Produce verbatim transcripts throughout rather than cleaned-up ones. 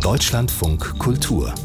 Deutschlandfunk Kultur.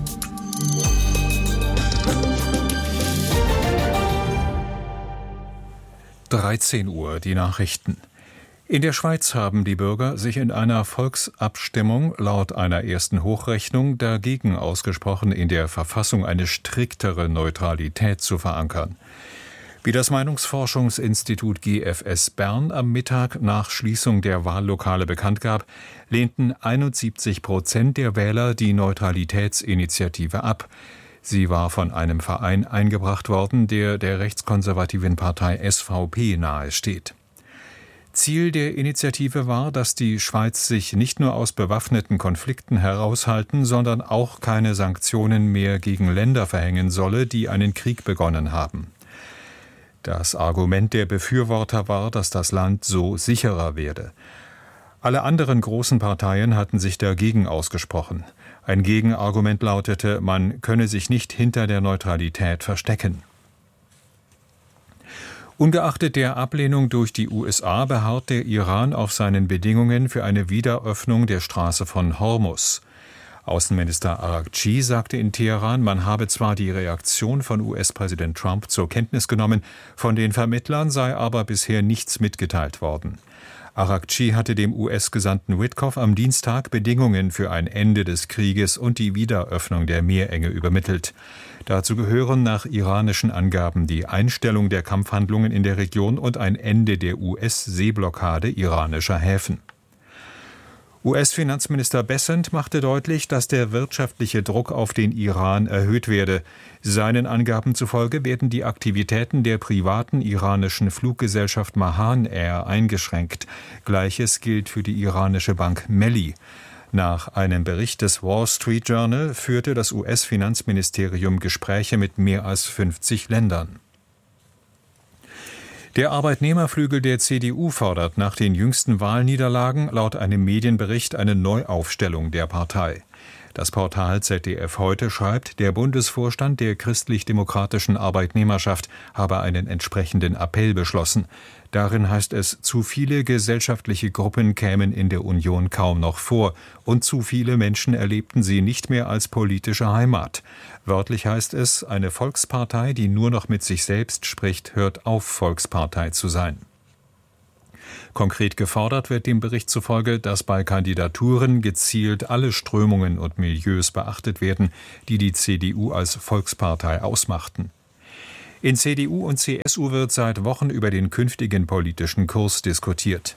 dreizehn Uhr, die Nachrichten. In der Schweiz haben die Bürger sich in einer Volksabstimmung laut einer ersten Hochrechnung dagegen ausgesprochen, in der Verfassung eine striktere Neutralität zu verankern. Wie das Meinungsforschungsinstitut G F S Bern am Mittag nach Schließung der Wahllokale bekannt gab, lehnten einundsiebzig Prozent der Wähler die Neutralitätsinitiative ab. Sie war von einem Verein eingebracht worden, der der rechtskonservativen Partei S V P nahesteht. Ziel der Initiative war, dass die Schweiz sich nicht nur aus bewaffneten Konflikten heraushalten, sondern auch keine Sanktionen mehr gegen Länder verhängen solle, die einen Krieg begonnen haben. Das Argument der Befürworter war, dass das Land so sicherer werde. Alle anderen großen Parteien hatten sich dagegen ausgesprochen. Ein Gegenargument lautete, man könne sich nicht hinter der Neutralität verstecken. Ungeachtet der Ablehnung durch die U S A beharrt der Iran auf seinen Bedingungen für eine Wiederöffnung der Straße von Hormuz. Außenminister Araghchi sagte in Teheran, man habe zwar die Reaktion von U S-Präsident Trump zur Kenntnis genommen, von den Vermittlern sei aber bisher nichts mitgeteilt worden. Araghchi hatte dem U S-Gesandten Witkoff am Dienstag Bedingungen für ein Ende des Krieges und die Wiederöffnung der Meerenge übermittelt. Dazu gehören nach iranischen Angaben die Einstellung der Kampfhandlungen in der Region und ein Ende der U S-Seeblockade iranischer Häfen. U S-Finanzminister Bessent machte deutlich, dass der wirtschaftliche Druck auf den Iran erhöht werde. Seinen Angaben zufolge werden die Aktivitäten der privaten iranischen Fluggesellschaft Mahan Air eingeschränkt. Gleiches gilt für die iranische Bank Melli. Nach einem Bericht des Wall Street Journal führte das U S-Finanzministerium Gespräche mit mehr als fünfzig Ländern. Der Arbeitnehmerflügel der C D U fordert nach den jüngsten Wahlniederlagen laut einem Medienbericht eine Neuaufstellung der Partei. Das Portal Z D F Heute schreibt, der Bundesvorstand der christlich-demokratischen Arbeitnehmerschaft habe einen entsprechenden Appell beschlossen. Darin heißt es, zu viele gesellschaftliche Gruppen kämen in der Union kaum noch vor und zu viele Menschen erlebten sie nicht mehr als politische Heimat. Wörtlich heißt es, eine Volkspartei, die nur noch mit sich selbst spricht, hört auf, Volkspartei zu sein. Konkret gefordert wird dem Bericht zufolge, dass bei Kandidaturen gezielt alle Strömungen und Milieus beachtet werden, die die C D U als Volkspartei ausmachten. In C D U und C S U wird seit Wochen über den künftigen politischen Kurs diskutiert.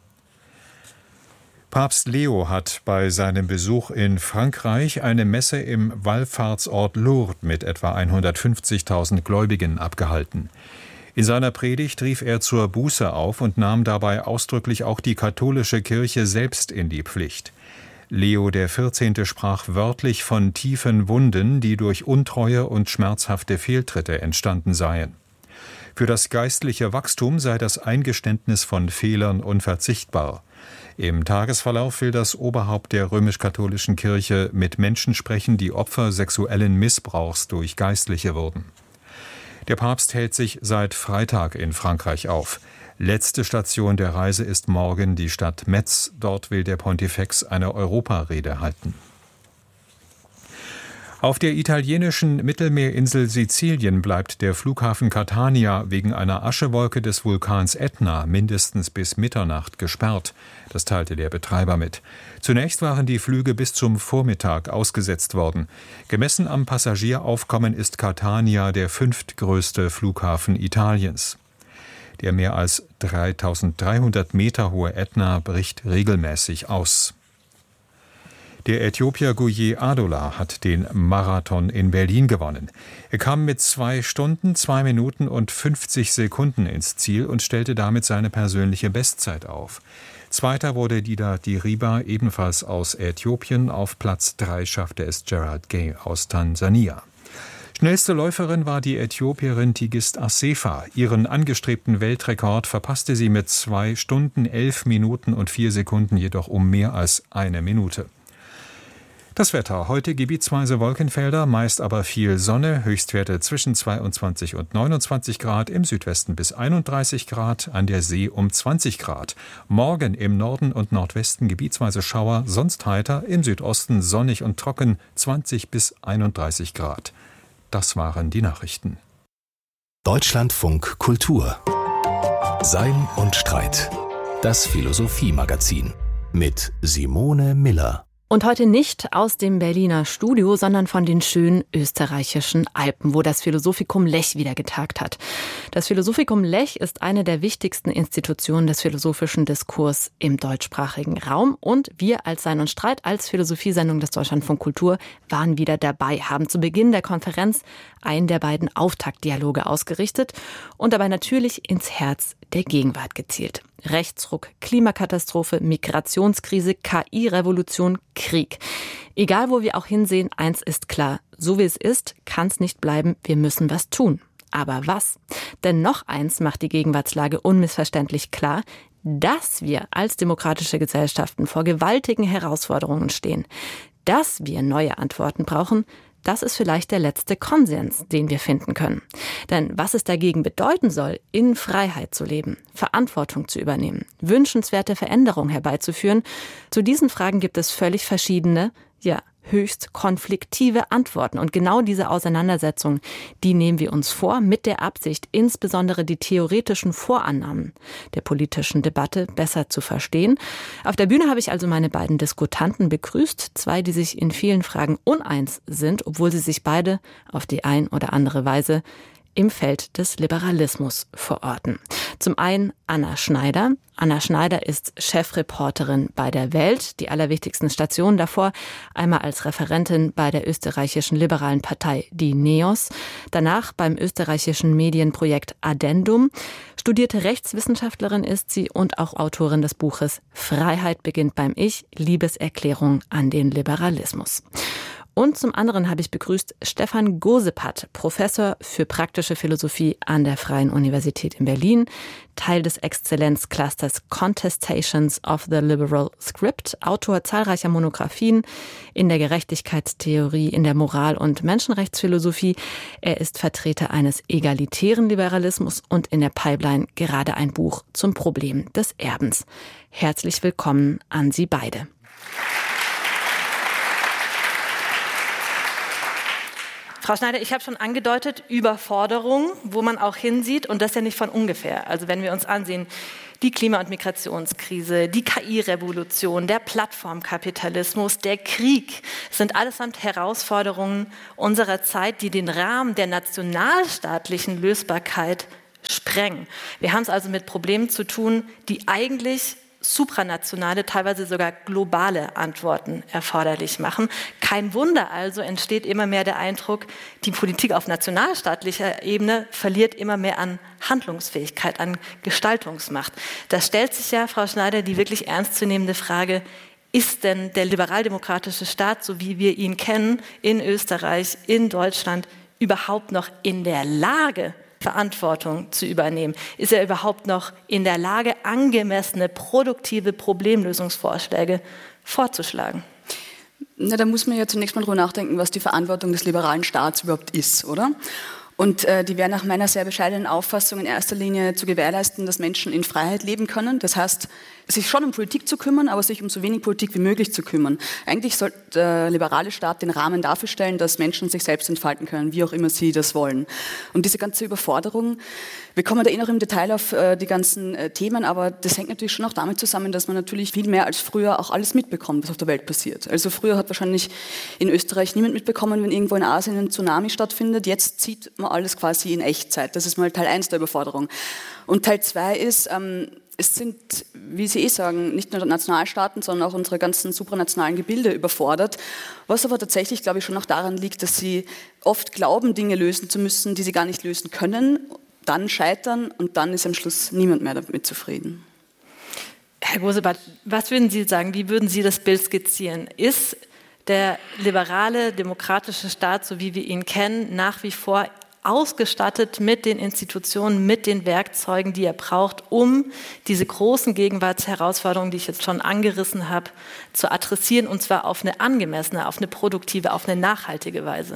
Papst Leo hat bei seinem Besuch in Frankreich eine Messe im Wallfahrtsort Lourdes mit etwa hundertfünfzigtausend Gläubigen abgehalten. In seiner Predigt rief er zur Buße auf und nahm dabei ausdrücklich auch die katholische Kirche selbst in die Pflicht. Leo der Vierzehnte sprach wörtlich von tiefen Wunden, die durch Untreue und schmerzhafte Fehltritte entstanden seien. Für das geistliche Wachstum sei das Eingeständnis von Fehlern unverzichtbar. Im Tagesverlauf will das Oberhaupt der römisch-katholischen Kirche mit Menschen sprechen, die Opfer sexuellen Missbrauchs durch Geistliche wurden. Der Papst hält sich seit Freitag in Frankreich auf. Letzte Station der Reise ist morgen die Stadt Metz. Dort will der Pontifex eine Europarede halten. Auf der italienischen Mittelmeerinsel Sizilien bleibt der Flughafen Catania wegen einer Aschewolke des Vulkans Ätna mindestens bis Mitternacht gesperrt. Das teilte der Betreiber mit. Zunächst waren die Flüge bis zum Vormittag ausgesetzt worden. Gemessen am Passagieraufkommen ist Catania der fünftgrößte Flughafen Italiens. Der mehr als dreitausenddreihundert Meter hohe Ätna bricht regelmäßig aus. Der Äthiopier Guye Adola hat den Marathon in Berlin gewonnen. Er kam mit zwei Stunden, zwei Minuten und fünfzig Sekunden ins Ziel und stellte damit seine persönliche Bestzeit auf. Zweiter wurde Dida Diriba, ebenfalls aus Äthiopien. Auf Platz drei schaffte es Gerald Gay aus Tansania. Schnellste Läuferin war die Äthiopierin Tigist Assefa. Ihren angestrebten Weltrekord verpasste sie mit zwei Stunden, elf Minuten und vier Sekunden jedoch um mehr als eine Minute. Das Wetter. Heute gebietsweise Wolkenfelder, meist aber viel Sonne. Höchstwerte zwischen zweiundzwanzig und neunundzwanzig Grad, im Südwesten bis einunddreißig Grad, an der See um zwanzig Grad. Morgen im Norden und Nordwesten gebietsweise Schauer, sonst heiter, im Südosten sonnig und trocken, zwanzig bis einunddreißig Grad. Das waren die Nachrichten. Deutschlandfunk Kultur. Sein und Streit. Das Philosophie-Magazin mit Simone Miller. Und heute nicht aus dem Berliner Studio, sondern von den schönen österreichischen Alpen, wo das Philosophikum Lech wieder getagt hat. Das Philosophikum Lech ist eine der wichtigsten Institutionen des philosophischen Diskurs im deutschsprachigen Raum. Und wir als Sein und Streit, als Philosophiesendung des Deutschlandfunk Kultur, waren wieder dabei, haben zu Beginn der Konferenz einen der beiden Auftaktdialoge ausgerichtet und dabei natürlich ins Herz der Gegenwart gezielt. Rechtsruck, Klimakatastrophe, Migrationskrise, K I-Revolution, Krieg. Egal, wo wir auch hinsehen, eins ist klar. So wie es ist, kann es nicht bleiben. Wir müssen was tun. Aber was? Denn noch eins macht die Gegenwartslage unmissverständlich klar, dass wir als demokratische Gesellschaften vor gewaltigen Herausforderungen stehen. Dass wir neue Antworten brauchen, das ist vielleicht der letzte Konsens, den wir finden können. Denn was es dagegen bedeuten soll, in Freiheit zu leben, Verantwortung zu übernehmen, wünschenswerte Veränderungen herbeizuführen, zu diesen Fragen gibt es völlig verschiedene, ja, höchst konfliktive Antworten. Und genau diese Auseinandersetzung, die nehmen wir uns vor, mit der Absicht, insbesondere die theoretischen Vorannahmen der politischen Debatte besser zu verstehen. Auf der Bühne habe ich also meine beiden Diskutanten begrüßt, zwei, die sich in vielen Fragen uneins sind, obwohl sie sich beide auf die ein oder andere Weise im Feld des Liberalismus verorten. Zum einen Anna Schneider. Anna Schneider ist Chefreporterin bei der Welt, die allerwichtigsten Stationen davor, einmal als Referentin bei der österreichischen liberalen Partei Die Neos, danach beim österreichischen Medienprojekt Addendum. Studierte Rechtswissenschaftlerin ist sie und auch Autorin des Buches Freiheit beginnt beim Ich, Liebeserklärung an den Liberalismus. Und zum anderen habe ich begrüßt Stefan Gosepat, Professor für praktische Philosophie an der Freien Universität in Berlin, Teil des Exzellenzclusters Contestations of the Liberal Script, Autor zahlreicher Monographien in der Gerechtigkeitstheorie, in der Moral- und Menschenrechtsphilosophie. Er ist Vertreter eines egalitären Liberalismus und in der Pipeline gerade ein Buch zum Problem des Erbens. Herzlich willkommen an Sie beide. Frau Schneider, ich habe schon angedeutet, Überforderung, wo man auch hinsieht, und das ja nicht von ungefähr. Also wenn wir uns ansehen, die Klima- und Migrationskrise, die K I-Revolution, der Plattformkapitalismus, der Krieg, sind allesamt Herausforderungen unserer Zeit, die den Rahmen der nationalstaatlichen Lösbarkeit sprengen. Wir haben es also mit Problemen zu tun, die eigentlich supranationale, teilweise sogar globale Antworten erforderlich machen. Kein Wunder also entsteht immer mehr der Eindruck, die Politik auf nationalstaatlicher Ebene verliert immer mehr an Handlungsfähigkeit, an Gestaltungsmacht. Da stellt sich ja, Frau Schneider, die wirklich ernstzunehmende Frage, ist denn der liberaldemokratische Staat, so wie wir ihn kennen, in Österreich, in Deutschland, überhaupt noch in der Lage, Verantwortung zu übernehmen? Ist er überhaupt noch in der Lage, angemessene, produktive Problemlösungsvorschläge vorzuschlagen? Na, da muss man ja zunächst mal drüber nachdenken, was die Verantwortung des liberalen Staats überhaupt ist, oder? Und äh, die wäre nach meiner sehr bescheidenen Auffassung in erster Linie zu gewährleisten, dass Menschen in Freiheit leben können. Das heißt, sich schon um Politik zu kümmern, aber sich um so wenig Politik wie möglich zu kümmern. Eigentlich sollte der liberale Staat den Rahmen dafür stellen, dass Menschen sich selbst entfalten können, wie auch immer sie das wollen. Und diese ganze Überforderung, wir kommen da eh noch im Detail auf äh, die ganzen äh, Themen, aber das hängt natürlich schon auch damit zusammen, dass man natürlich viel mehr als früher auch alles mitbekommt, was auf der Welt passiert. Also früher hat wahrscheinlich in Österreich niemand mitbekommen, wenn irgendwo in Asien ein Tsunami stattfindet. Jetzt sieht man alles quasi in Echtzeit. Das ist mal Teil eins der Überforderung. Und Teil zwei ist, ähm, es sind, wie Sie eh sagen, nicht nur Nationalstaaten, sondern auch unsere ganzen supranationalen Gebilde überfordert, was aber tatsächlich, glaube ich, schon auch daran liegt, dass sie oft glauben, Dinge lösen zu müssen, die sie gar nicht lösen können, dann scheitern und dann ist am Schluss niemand mehr damit zufrieden. Herr Gosebat, was würden Sie sagen, wie würden Sie das Bild skizzieren? Ist der liberale, demokratische Staat, so wie wir ihn kennen, nach wie vor ausgestattet mit den Institutionen, mit den Werkzeugen, die er braucht, um diese großen Gegenwartsherausforderungen, die ich jetzt schon angerissen habe, zu adressieren, und zwar auf eine angemessene, auf eine produktive, auf eine nachhaltige Weise?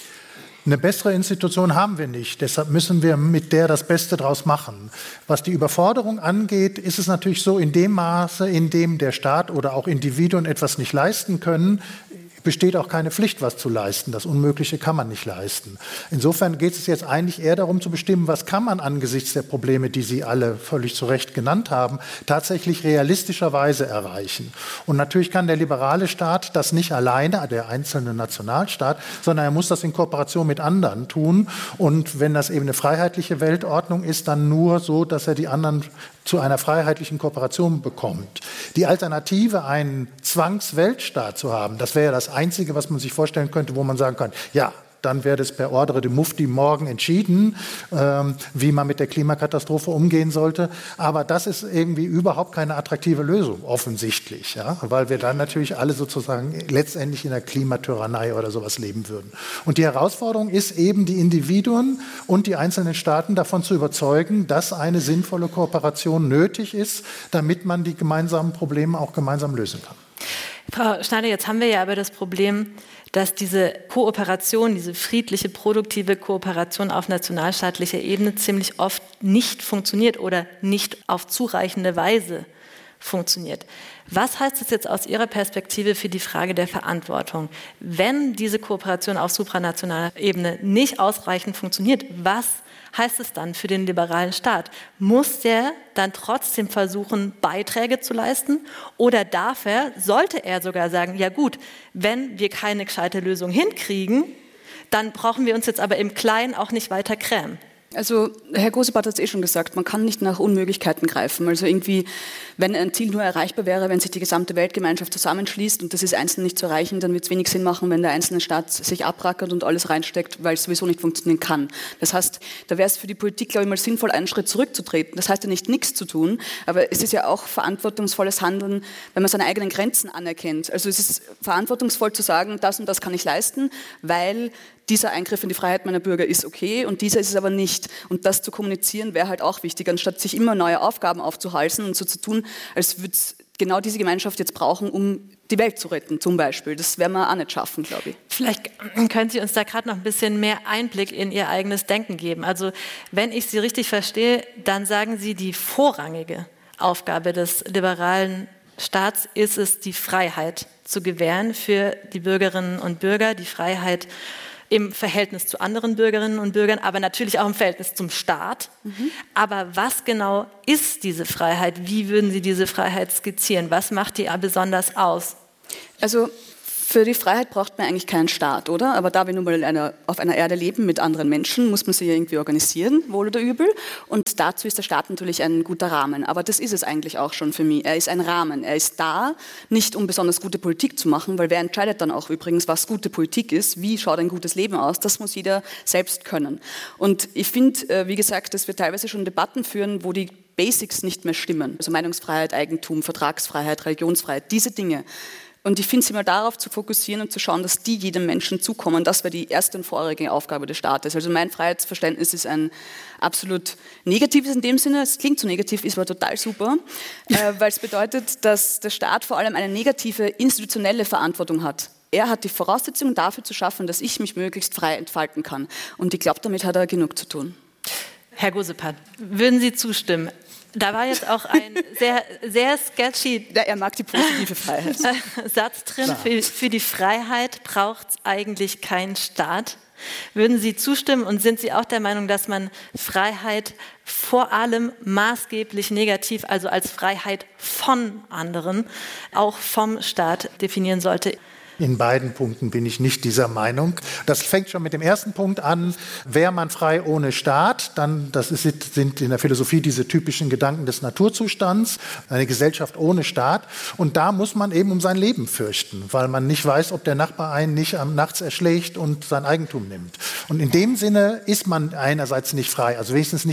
Eine bessere Institution haben wir nicht, deshalb müssen wir mit der das Beste draus machen. Was die Überforderung angeht, ist es natürlich so, in dem Maße, in dem der Staat oder auch Individuen etwas nicht leisten können, besteht auch keine Pflicht, was zu leisten. Das Unmögliche kann man nicht leisten. Insofern geht es jetzt eigentlich eher darum zu bestimmen, was kann man angesichts der Probleme, die Sie alle völlig zu Recht genannt haben, tatsächlich realistischerweise erreichen. Und natürlich kann der liberale Staat das nicht alleine, der einzelne Nationalstaat, sondern er muss das in Kooperation mit anderen tun. Und wenn das eben eine freiheitliche Weltordnung ist, dann nur so, dass er die anderen zu einer freiheitlichen Kooperation bekommt. Die Alternative, einen Zwangsweltstaat zu haben, das wäre ja das Einzige, was man sich vorstellen könnte, wo man sagen kann, ja, dann wäre das per Ordre de Mufti morgen entschieden, ähm, wie man mit der Klimakatastrophe umgehen sollte. Aber das ist irgendwie überhaupt keine attraktive Lösung, offensichtlich, ja? Weil wir dann natürlich alle sozusagen letztendlich in der Klimatyrannei oder sowas leben würden. Und die Herausforderung ist eben, die Individuen und die einzelnen Staaten davon zu überzeugen, dass eine sinnvolle Kooperation nötig ist, damit man die gemeinsamen Probleme auch gemeinsam lösen kann. Frau Schneider, jetzt haben wir ja aber das Problem, dass diese Kooperation, diese friedliche, produktive Kooperation auf nationalstaatlicher Ebene ziemlich oft nicht funktioniert oder nicht auf zureichende Weise funktioniert. Was heißt das jetzt aus Ihrer Perspektive für die Frage der Verantwortung? Wenn diese Kooperation auf supranationaler Ebene nicht ausreichend funktioniert, was heißt es dann für den liberalen Staat? Muss der dann trotzdem versuchen, Beiträge zu leisten? Oder darf er, sollte er sogar sagen, ja gut, wenn wir keine gescheite Lösung hinkriegen, dann brauchen wir uns jetzt aber im Kleinen auch nicht weiter grämen? Also Herr Gosebart hat es eh schon gesagt, man kann nicht nach Unmöglichkeiten greifen. Also irgendwie, wenn ein Ziel nur erreichbar wäre, wenn sich die gesamte Weltgemeinschaft zusammenschließt und das ist einzeln nicht zu erreichen, dann wird es wenig Sinn machen, wenn der einzelne Staat sich abrackert und alles reinsteckt, weil es sowieso nicht funktionieren kann. Das heißt, da wäre es für die Politik, glaube ich, mal sinnvoll, einen Schritt zurückzutreten. Das heißt ja nicht, nichts zu tun, aber es ist ja auch verantwortungsvolles Handeln, wenn man seine eigenen Grenzen anerkennt. Also es ist verantwortungsvoll zu sagen, das und das kann ich leisten, weil dieser Eingriff in die Freiheit meiner Bürger ist okay und dieser ist es aber nicht. Und das zu kommunizieren wäre halt auch wichtig, anstatt sich immer neue Aufgaben aufzuhalsen und so zu tun, als würde es genau diese Gemeinschaft jetzt brauchen, um die Welt zu retten, zum Beispiel. Das werden wir auch nicht schaffen, glaube ich. Vielleicht können Sie uns da gerade noch ein bisschen mehr Einblick in Ihr eigenes Denken geben. Also wenn ich Sie richtig verstehe, dann sagen Sie, die vorrangige Aufgabe des liberalen Staats ist es, die Freiheit zu gewähren für die Bürgerinnen und Bürger, die Freiheit im Verhältnis zu anderen Bürgerinnen und Bürgern, aber natürlich auch im Verhältnis zum Staat. Mhm. Aber was genau ist diese Freiheit? Wie würden Sie diese Freiheit skizzieren? Was macht die besonders aus? Also für die Freiheit braucht man eigentlich keinen Staat, oder? Aber da wir nun mal in einer, auf einer Erde leben mit anderen Menschen, muss man sie ja irgendwie organisieren, wohl oder übel. Und dazu ist der Staat natürlich ein guter Rahmen. Aber das ist es eigentlich auch schon für mich. Er ist ein Rahmen. Er ist da, nicht um besonders gute Politik zu machen, weil wer entscheidet dann auch übrigens, was gute Politik ist, wie schaut ein gutes Leben aus, das muss jeder selbst können. Und ich finde, wie gesagt, dass wir teilweise schon Debatten führen, wo die Basics nicht mehr stimmen. Also Meinungsfreiheit, Eigentum, Vertragsfreiheit, Religionsfreiheit, diese Dinge. Und ich finde es immer darauf zu fokussieren und zu schauen, dass die jedem Menschen zukommen. Das wäre die erste und vorherige Aufgabe des Staates. Also mein Freiheitsverständnis ist ein absolut negatives in dem Sinne. Es klingt so negativ, ist aber total super, äh, weil es bedeutet, dass der Staat vor allem eine negative institutionelle Verantwortung hat. Er hat die Voraussetzungen dafür zu schaffen, dass ich mich möglichst frei entfalten kann. Und ich glaube, damit hat er genug zu tun. Herr Gosebart, würden Sie zustimmen? Da war jetzt auch ein sehr, sehr sketchy ja, er mag die positive Freiheit. Satz drin. Für, für die Freiheit braucht es eigentlich keinen Staat. Würden Sie zustimmen und sind Sie auch der Meinung, dass man Freiheit vor allem maßgeblich negativ, also als Freiheit von anderen, auch vom Staat definieren sollte? In beiden Punkten bin ich nicht dieser Meinung. Das fängt schon mit dem ersten Punkt an. Wäre man frei ohne Staat, dann das ist, sind in der Philosophie diese typischen Gedanken des Naturzustands, eine Gesellschaft ohne Staat. Und da muss man eben um sein Leben fürchten, weil man nicht weiß, ob der Nachbar einen nicht am nachts erschlägt und sein Eigentum nimmt. Und in dem Sinne ist man einerseits nicht frei, also wenigstens nicht in dem Sinne,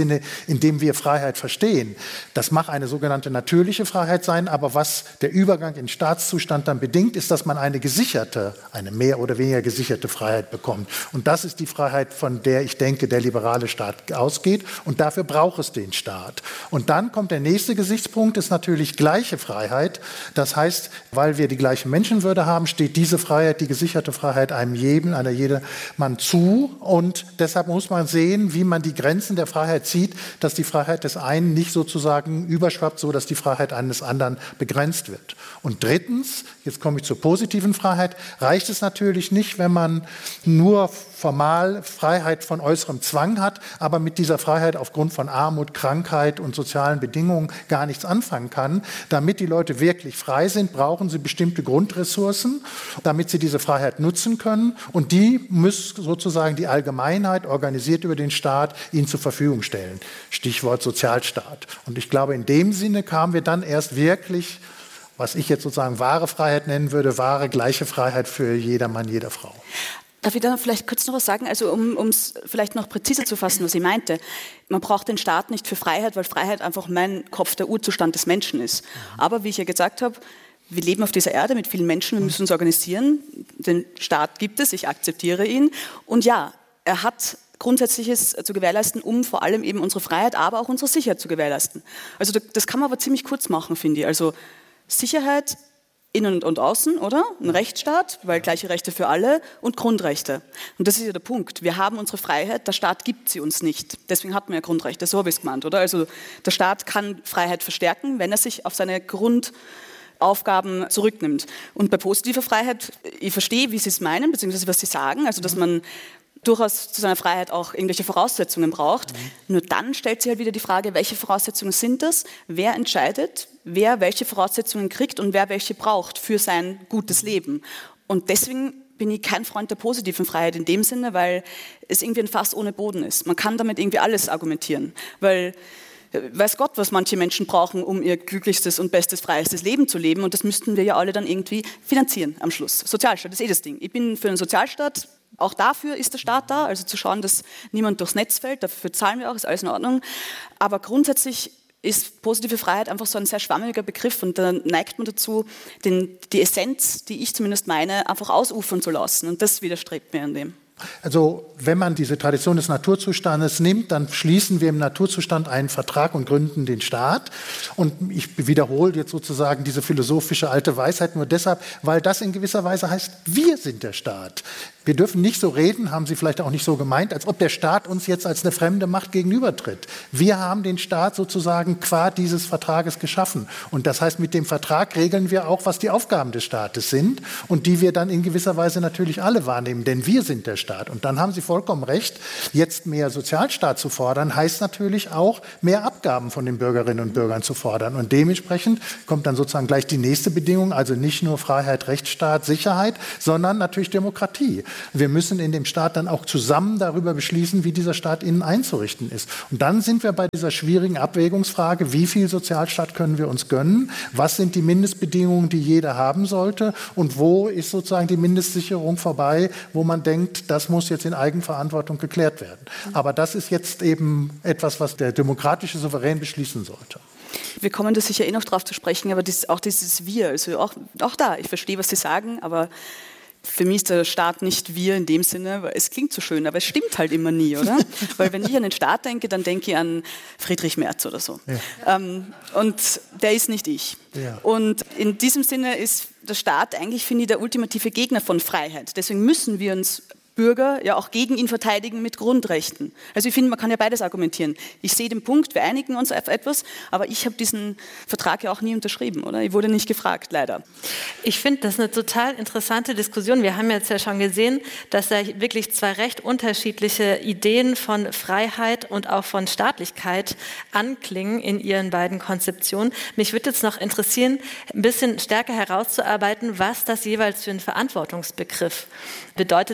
Sinne, in dem wir Freiheit verstehen. Das mag eine sogenannte natürliche Freiheit sein, aber was der Übergang in Staatszustand dann bedingt, ist, dass man eine gesicherte, eine mehr oder weniger gesicherte Freiheit bekommt. Und das ist die Freiheit, von der ich denke, der liberale Staat ausgeht. Und dafür braucht es den Staat. Und dann kommt der nächste Gesichtspunkt, ist natürlich gleiche Freiheit. Das heißt, weil wir die gleiche Menschenwürde haben, steht diese Freiheit, die gesicherte Freiheit einem jeden, einer jedermann zu. Und deshalb muss man sehen, wie man die Grenzen der Freiheit zieht, dass die Freiheit des einen nicht sozusagen überschwappt, so dass die Freiheit eines anderen begrenzt wird. Und drittens, jetzt komme ich zur positiven Freiheit, reicht es natürlich nicht, wenn man nur formal Freiheit von äußerem Zwang hat, aber mit dieser Freiheit aufgrund von Armut, Krankheit und sozialen Bedingungen gar nichts anfangen kann. Damit die Leute wirklich frei sind, brauchen sie bestimmte Grundressourcen, damit sie diese Freiheit nutzen können. Und die muss sozusagen die Allgemeinheit, organisiert über den Staat, ihnen zur Verfügung stellen. Stichwort Sozialstaat. Und ich glaube, in dem Sinne kamen wir dann erst wirklich, was ich jetzt sozusagen wahre Freiheit nennen würde, wahre gleiche Freiheit für jedermann, jede Frau. Darf ich da vielleicht kurz noch was sagen? Also um es vielleicht noch präziser zu fassen, was ich meinte. Man braucht den Staat nicht für Freiheit, weil Freiheit einfach mein Kopf, der Urzustand des Menschen ist. Aber wie ich ja gesagt habe, wir leben auf dieser Erde mit vielen Menschen, wir müssen uns organisieren. Den Staat gibt es, ich akzeptiere ihn. Und ja, er hat Grundsätzliches zu gewährleisten, um vor allem eben unsere Freiheit, aber auch unsere Sicherheit zu gewährleisten. Also das kann man aber ziemlich kurz machen, finde ich. Also Sicherheit, Innen und Außen, oder? Ein Rechtsstaat, weil gleiche Rechte für alle und Grundrechte. Und das ist ja der Punkt. Wir haben unsere Freiheit, der Staat gibt sie uns nicht. Deswegen hat man ja Grundrechte, so habe ich es gemeint, oder? Also der Staat kann Freiheit verstärken, wenn er sich auf seine Grundaufgaben zurücknimmt. Und bei positiver Freiheit, ich verstehe, wie Sie es meinen, beziehungsweise was Sie sagen, also dass man durchaus zu seiner Freiheit auch irgendwelche Voraussetzungen braucht. Mhm. Nur dann stellt sich halt wieder die Frage, welche Voraussetzungen sind das? Wer entscheidet, wer welche Voraussetzungen kriegt und wer welche braucht für sein gutes Leben? Und deswegen bin ich kein Freund der positiven Freiheit in dem Sinne, weil es irgendwie ein Fass ohne Boden ist. Man kann damit irgendwie alles argumentieren, weil weiß Gott, was manche Menschen brauchen, um ihr glücklichstes und bestes, freiestes Leben zu leben. Und das müssten wir ja alle dann irgendwie finanzieren am Schluss. Sozialstaat ist eh das Ding. Ich bin für einen Sozialstaat. Auch dafür ist der Staat da, also zu schauen, dass niemand durchs Netz fällt. Dafür zahlen wir auch, ist alles in Ordnung. Aber grundsätzlich ist positive Freiheit einfach so ein sehr schwammiger Begriff und da neigt man dazu, den, die Essenz, die ich zumindest meine, einfach ausufern zu lassen. Und das widerstrebt mir an dem. Also wenn man diese Tradition des Naturzustandes nimmt, dann schließen wir im Naturzustand einen Vertrag und gründen den Staat. Und ich wiederhole jetzt sozusagen diese philosophische alte Weisheit nur deshalb, weil das in gewisser Weise heißt, wir sind der Staat. Wir dürfen nicht so reden, haben Sie vielleicht auch nicht so gemeint, als ob der Staat uns jetzt als eine fremde Macht gegenübertritt. Wir haben den Staat sozusagen qua dieses Vertrages geschaffen. Und das heißt, mit dem Vertrag regeln wir auch, was die Aufgaben des Staates sind und die wir dann in gewisser Weise natürlich alle wahrnehmen, denn wir sind der Staat. Und dann haben Sie vollkommen recht, jetzt mehr Sozialstaat zu fordern, heißt natürlich auch, mehr Abgaben von den Bürgerinnen und Bürgern zu fordern. Und dementsprechend kommt dann sozusagen gleich die nächste Bedingung, also nicht nur Freiheit, Rechtsstaat, Sicherheit, sondern natürlich Demokratie. Wir müssen in dem Staat dann auch zusammen darüber beschließen, wie dieser Staat innen einzurichten ist. Und dann sind wir bei dieser schwierigen Abwägungsfrage, wie viel Sozialstaat können wir uns gönnen? Was sind die Mindestbedingungen, die jeder haben sollte? Und wo ist sozusagen die Mindestsicherung vorbei, wo man denkt, das muss jetzt in Eigenverantwortung geklärt werden? Aber das ist jetzt eben etwas, was der demokratische Souverän beschließen sollte. Wir kommen da sicher eh noch drauf zu sprechen, aber das, auch dieses Wir, also auch, auch da, ich verstehe, was Sie sagen, aber für mich ist der Staat nicht wir in dem Sinne, weil es klingt so schön, aber es stimmt halt immer nie, oder? Weil wenn ich an den Staat denke, dann denke ich an Friedrich Merz oder so. Ja. Ähm, und der ist nicht ich. Ja. Und in diesem Sinne ist der Staat eigentlich, finde ich, der ultimative Gegner von Freiheit. Deswegen müssen wir uns Bürger ja auch gegen ihn verteidigen mit Grundrechten. Also ich finde, man kann ja beides argumentieren. Ich sehe den Punkt, wir einigen uns auf etwas, aber ich habe diesen Vertrag ja auch nie unterschrieben, oder? Ich wurde nicht gefragt, leider. Ich finde, das ist eine total interessante Diskussion. Wir haben jetzt ja schon gesehen, dass da wirklich zwei recht unterschiedliche Ideen von Freiheit und auch von Staatlichkeit anklingen in ihren beiden Konzeptionen. Mich würde jetzt noch interessieren, ein bisschen stärker herauszuarbeiten, was das jeweils für ein Verantwortungsbegriff bedeutet, denn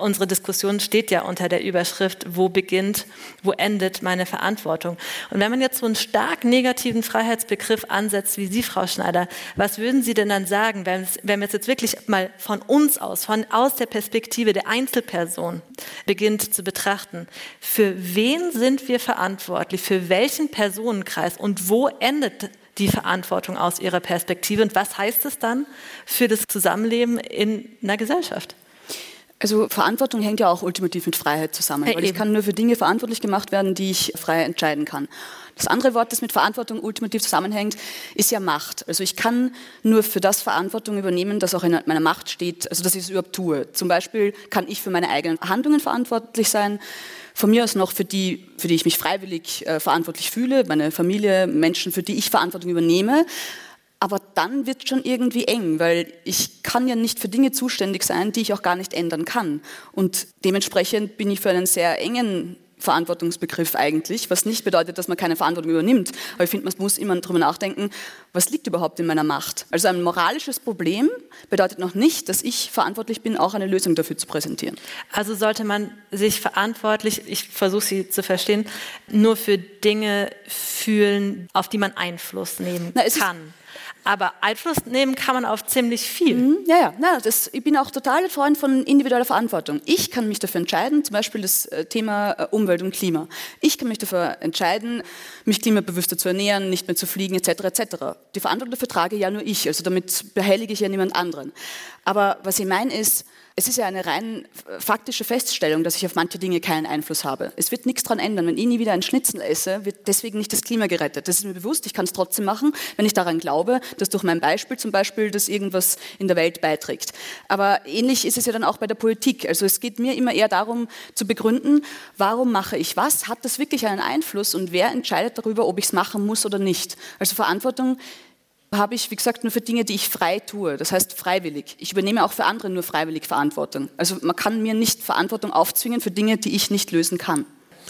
unsere Diskussion steht ja unter der Überschrift, wo beginnt, wo endet meine Verantwortung? Und wenn man jetzt so einen stark negativen Freiheitsbegriff ansetzt wie Sie, Frau Schneider, was würden Sie denn dann sagen, wenn, wenn wir es jetzt wirklich mal von uns aus, von aus der Perspektive der Einzelperson beginnt zu betrachten? Für wen sind wir verantwortlich? Für welchen Personenkreis? Und wo endet die Verantwortung aus Ihrer Perspektive? Und was heißt es dann für das Zusammenleben in einer Gesellschaft? Also Verantwortung hängt ja auch ultimativ mit Freiheit zusammen, Ja, weil ich eben. kann nur für Dinge verantwortlich gemacht werden, die ich frei entscheiden kann. Das andere Wort, das mit Verantwortung ultimativ zusammenhängt, ist ja Macht. Also ich kann nur für das Verantwortung übernehmen, das auch in meiner Macht steht, also dass ich es überhaupt tue. Zum Beispiel kann ich für meine eigenen Handlungen verantwortlich sein, von mir aus noch für die, für die ich mich freiwillig äh, verantwortlich fühle, meine Familie, Menschen, für die ich Verantwortung übernehme. Aber dann wird es schon irgendwie eng, weil ich kann ja nicht für Dinge zuständig sein, die ich auch gar nicht ändern kann. Und dementsprechend bin ich für einen sehr engen Verantwortungsbegriff eigentlich, was nicht bedeutet, dass man keine Verantwortung übernimmt. Aber ich finde, man muss immer darüber nachdenken, was liegt überhaupt in meiner Macht? Also ein moralisches Problem bedeutet noch nicht, dass ich verantwortlich bin, auch eine Lösung dafür zu präsentieren. Also sollte man sich verantwortlich, ich versuche Sie zu verstehen, nur für Dinge fühlen, auf die man Einfluss nehmen Na, es ist- kann. Aber Einfluss nehmen kann man auf ziemlich viel. Mhm, ja, ja, na, das, ich bin auch total Freund von individueller Verantwortung. Ich kann mich dafür entscheiden, zum Beispiel das äh, Thema äh, Umwelt und Klima. Ich kann mich dafür entscheiden, mich klimabewusster zu ernähren, nicht mehr zu fliegen, et cetera et cetera. Die Verantwortung dafür trage ja nur ich, also damit behellige ich ja niemand anderen. Aber was ich meine ist, es ist ja eine rein faktische Feststellung, dass ich auf manche Dinge keinen Einfluss habe. Es wird nichts daran ändern. Wenn ich nie wieder einen Schnitzel esse, wird deswegen nicht das Klima gerettet. Das ist mir bewusst, ich kann es trotzdem machen, wenn ich daran glaube, dass durch mein Beispiel zum Beispiel das irgendwas in der Welt beiträgt. Aber ähnlich ist es ja dann auch bei der Politik. Also es geht mir immer eher darum zu begründen, warum mache ich was? Hat das wirklich einen Einfluss? Und wer entscheidet darüber, ob ich es machen muss oder nicht? Also Verantwortung habe ich, wie gesagt, nur für Dinge, die ich frei tue. Das heißt freiwillig. Ich übernehme auch für andere nur freiwillig Verantwortung. Also man kann mir nicht Verantwortung aufzwingen für Dinge, die ich nicht lösen kann.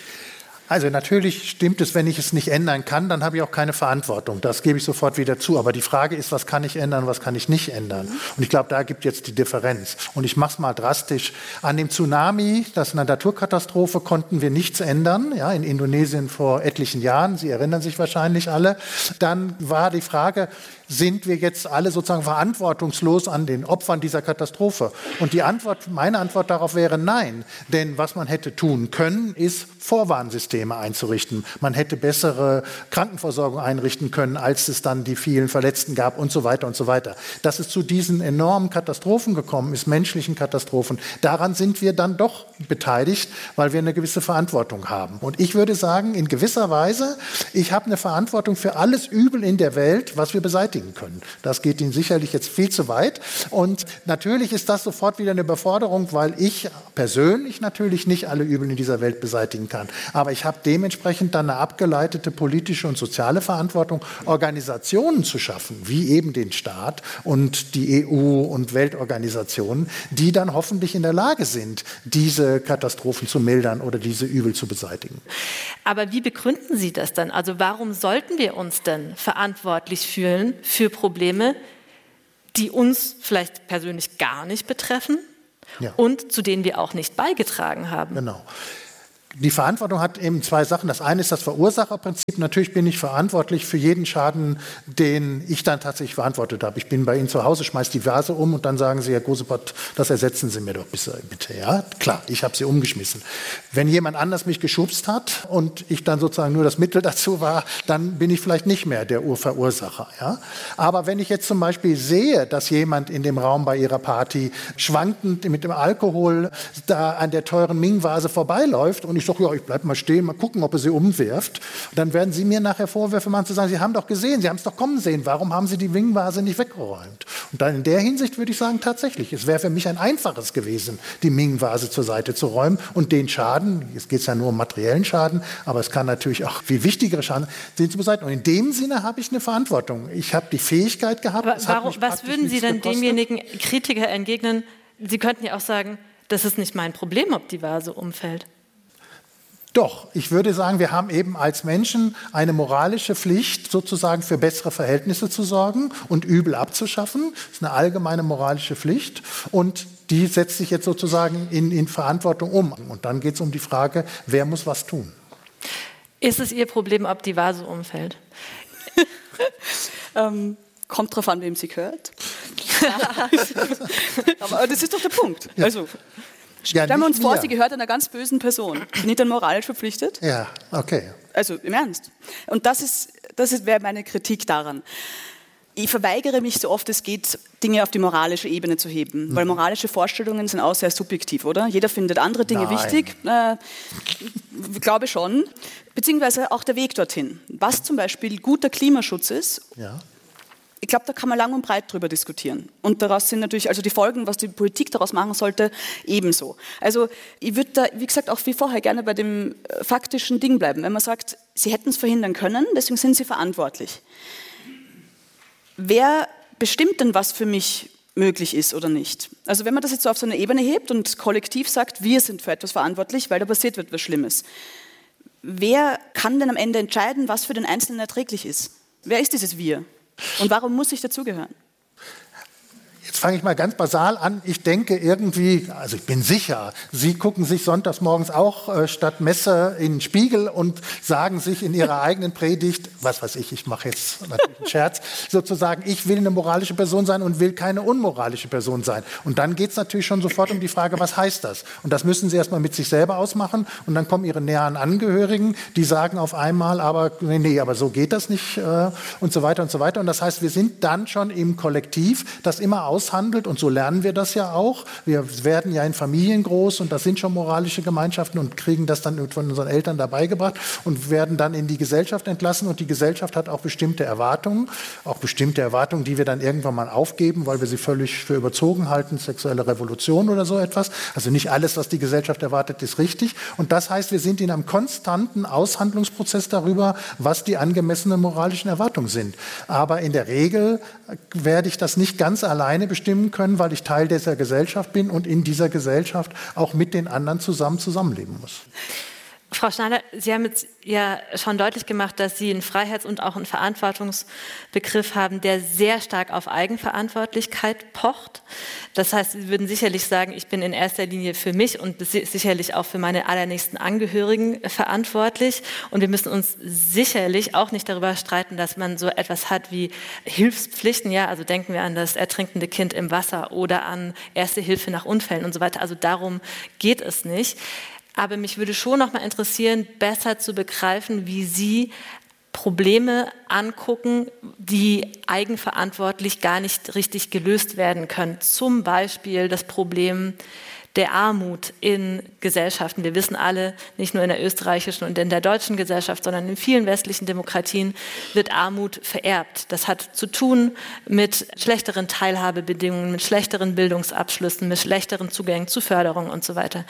Also natürlich stimmt es, wenn ich es nicht ändern kann, dann habe ich auch keine Verantwortung. Das gebe ich sofort wieder zu. Aber die Frage ist, was kann ich ändern, was kann ich nicht ändern? Und ich glaube, da gibt jetzt die Differenz. Und ich mache es mal drastisch. An dem Tsunami, das ist eine Naturkatastrophe, konnten wir nichts ändern. Ja, in Indonesien vor etlichen Jahren, Sie erinnern sich wahrscheinlich alle. Dann war die Frage, sind wir jetzt alle sozusagen verantwortungslos an den Opfern dieser Katastrophe? Und die Antwort, meine Antwort darauf wäre nein. Denn was man hätte tun können, ist Vorwarnsysteme einzurichten. Man hätte bessere Krankenversorgung einrichten können, als es dann die vielen Verletzten gab und so weiter und so weiter. Dass es zu diesen enormen Katastrophen gekommen ist, menschlichen Katastrophen, daran sind wir dann doch beteiligt, weil wir eine gewisse Verantwortung haben. Und ich würde sagen, in gewisser Weise, ich habe eine Verantwortung für alles Übel in der Welt, was wir beseitigen können. Das geht Ihnen sicherlich jetzt viel zu weit. Und natürlich ist das sofort wieder eine Überforderung, weil ich persönlich natürlich nicht alle Übel in dieser Welt beseitigen kann. Aber ich habe dementsprechend dann eine abgeleitete politische und soziale Verantwortung, Organisationen zu schaffen, wie eben den Staat und die E U und Weltorganisationen, die dann hoffentlich in der Lage sind, diese Katastrophen zu mildern oder diese Übel zu beseitigen. Aber wie begründen Sie das dann? Also warum sollten wir uns denn verantwortlich fühlen für Probleme, die uns vielleicht persönlich gar nicht betreffen, ja, und zu denen wir auch nicht beigetragen haben? Genau. Die Verantwortung hat eben zwei Sachen. Das eine ist das Verursacherprinzip. Natürlich bin ich verantwortlich für jeden Schaden, den ich dann tatsächlich verantwortet habe. Ich bin bei Ihnen zu Hause, schmeiße die Vase um und dann sagen Sie, Herr Gosepot, das ersetzen Sie mir doch bitte. Ja, klar, ich habe sie umgeschmissen. Wenn jemand anders mich geschubst hat und ich dann sozusagen nur das Mittel dazu war, dann bin ich vielleicht nicht mehr der Urverursacher. Ja? Aber wenn ich jetzt zum Beispiel sehe, dass jemand in dem Raum bei Ihrer Party schwankend mit dem Alkohol da an der teuren Ming-Vase vorbeiläuft und ich sage, ja, ich bleibe mal stehen, mal gucken, ob er sie umwirft. Dann werden Sie mir nachher Vorwürfe machen, zu sagen, Sie haben doch gesehen, Sie haben es doch kommen sehen, warum haben Sie die Ming-Vase nicht weggeräumt? Und dann in der Hinsicht würde ich sagen, tatsächlich, es wäre für mich ein einfaches gewesen, die Ming-Vase zur Seite zu räumen und den Schaden, jetzt geht es ja nur um materiellen Schaden, aber es kann natürlich auch viel wichtigere Schaden, den zu beseitigen. Und in dem Sinne habe ich eine Verantwortung. Ich habe die Fähigkeit gehabt. Aber warum, was würden Sie denn demjenigen Kritiker entgegnen? Sie könnten ja auch sagen, das ist nicht mein Problem, ob die Vase umfällt. Doch, ich würde sagen, wir haben eben als Menschen eine moralische Pflicht, sozusagen für bessere Verhältnisse zu sorgen und Übel abzuschaffen. Das ist eine allgemeine moralische Pflicht. Und die setzt sich jetzt sozusagen in, in Verantwortung um. Und dann geht es um die Frage, wer muss was tun? Ist es Ihr Problem, ob die Vase umfällt? ähm, kommt drauf an, wem sie gehört. Aber das ist doch der Punkt. Ja. Also, ja, stellen wir uns vor, mir. sie gehört einer ganz bösen Person. Bin ich dann moralisch verpflichtet? Ja, okay. Also im Ernst. Und das ist, das ist, wäre meine Kritik daran. Ich verweigere mich so oft es geht, Dinge auf die moralische Ebene zu heben, mhm. weil moralische Vorstellungen sind auch sehr subjektiv, oder? Jeder findet andere Dinge Nein. wichtig. Äh, ich glaube schon. Beziehungsweise auch der Weg dorthin. Was zum Beispiel guter Klimaschutz ist, ja. ich glaube, da kann man lang und breit drüber diskutieren. Und daraus sind natürlich, also die Folgen, was die Politik daraus machen sollte, ebenso. Also ich würde da, wie gesagt, auch wie vorher gerne bei dem äh, faktischen Ding bleiben. Wenn man sagt, sie hätten es verhindern können, deswegen sind sie verantwortlich. Wer bestimmt denn, was für mich möglich ist oder nicht? Also wenn man das jetzt so auf so eine Ebene hebt und kollektiv sagt, wir sind für etwas verantwortlich, weil da passiert wird was Schlimmes. Wer kann denn am Ende entscheiden, was für den Einzelnen erträglich ist? Wer ist dieses Wir? Und warum muss ich dazugehören? Jetzt fange ich mal ganz basal an. Ich denke irgendwie, also ich bin sicher, Sie gucken sich sonntags morgens auch äh, statt Messe in den Spiegel und sagen sich in Ihrer eigenen Predigt, was weiß ich, ich mache jetzt natürlich einen Scherz, sozusagen, ich will eine moralische Person sein und will keine unmoralische Person sein. Und dann geht es natürlich schon sofort um die Frage, was heißt das? Und das müssen Sie erstmal mit sich selber ausmachen. Und dann kommen Ihre näheren Angehörigen, die sagen auf einmal, aber nee, nee aber so geht das nicht äh, und so weiter und so weiter. Und das heißt, wir sind dann schon im Kollektiv, das immer aus handelt und so lernen wir das ja auch. Wir werden ja in Familien groß und das sind schon moralische Gemeinschaften und kriegen das dann von unseren Eltern dabei gebracht und werden dann in die Gesellschaft entlassen und die Gesellschaft hat auch bestimmte Erwartungen, auch bestimmte Erwartungen, die wir dann irgendwann mal aufgeben, weil wir sie völlig für überzogen halten, sexuelle Revolution oder so etwas. Also nicht alles, was die Gesellschaft erwartet, ist richtig und das heißt, wir sind in einem konstanten Aushandlungsprozess darüber, was die angemessenen moralischen Erwartungen sind. Aber in der Regel werde ich das nicht ganz alleine bestimmen können, weil ich Teil dieser Gesellschaft bin und in dieser Gesellschaft auch mit den anderen zusammen zusammenleben muss. Frau Schneider, Sie haben jetzt ja schon deutlich gemacht, dass Sie einen Freiheits- und auch einen Verantwortungsbegriff haben, der sehr stark auf Eigenverantwortlichkeit pocht. Das heißt, Sie würden sicherlich sagen, ich bin in erster Linie für mich und sicherlich auch für meine allernächsten Angehörigen verantwortlich. Und wir müssen uns sicherlich auch nicht darüber streiten, dass man so etwas hat wie Hilfspflichten. Ja, also denken wir an das ertrinkende Kind im Wasser oder an Erste Hilfe nach Unfällen und so weiter. Also darum geht es nicht. Aber mich würde schon noch mal interessieren, besser zu begreifen, wie Sie Probleme angucken, die eigenverantwortlich gar nicht richtig gelöst werden können. Zum Beispiel das Problem der Armut in Gesellschaften. Wir wissen alle, nicht nur in der österreichischen und in der deutschen Gesellschaft, sondern in vielen westlichen Demokratien wird Armut vererbt. Das hat zu tun mit schlechteren Teilhabebedingungen, mit schlechteren Bildungsabschlüssen, mit schlechteren Zugängen zu Förderung und so weiter.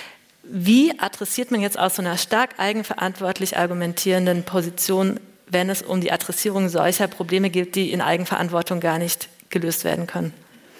Wie adressiert man jetzt aus so einer stark eigenverantwortlich argumentierenden Position, wenn es um die Adressierung solcher Probleme geht, die in Eigenverantwortung gar nicht gelöst werden können?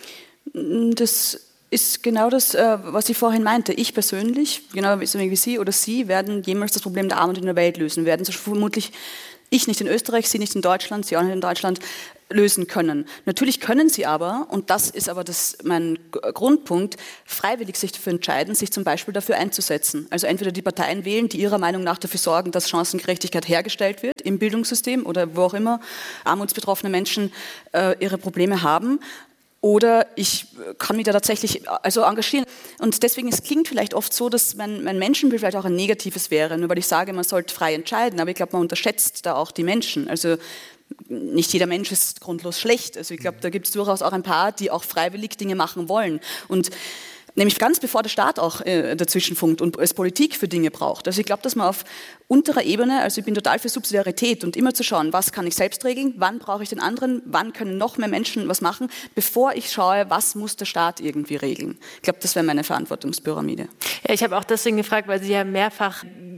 Das ist genau das, was ich vorhin meinte. Ich persönlich, genau wie Sie oder Sie, werden jemals das Problem der Armut in der Welt lösen. Werden so vermutlich ich nicht in Österreich, Sie nicht in Deutschland, Sie auch nicht in Deutschland, lösen können. Natürlich können sie aber, und das ist aber das, mein Grundpunkt, freiwillig sich dafür entscheiden, sich zum Beispiel dafür einzusetzen. Also entweder die Parteien wählen, die ihrer Meinung nach dafür sorgen, dass Chancengerechtigkeit hergestellt wird im Bildungssystem oder wo auch immer armutsbetroffene Menschen äh, ihre Probleme haben. Oder ich kann mich da tatsächlich also engagieren. Und deswegen, es klingt vielleicht oft so, dass mein, mein Menschenbild vielleicht auch ein negatives wäre, nur weil ich sage, man sollte frei entscheiden. Aber ich glaube, man unterschätzt da auch die Menschen. Also nicht jeder Mensch ist grundlos schlecht. Also ich glaube, da gibt es durchaus auch ein paar, die auch freiwillig Dinge machen wollen. Und nämlich ganz bevor der Staat auch äh, dazwischen funkt und es Politik für Dinge braucht. Also ich glaube, dass man auf unterer Ebene, also ich bin total für Subsidiarität und immer zu schauen, was kann ich selbst regeln, wann brauche ich den anderen, wann können noch mehr Menschen was machen, bevor ich schaue, was muss der Staat irgendwie regeln. Ich glaube, das wäre meine Verantwortungspyramide. Ja, ich habe auch deswegen gefragt, weil Sie ja mehrfach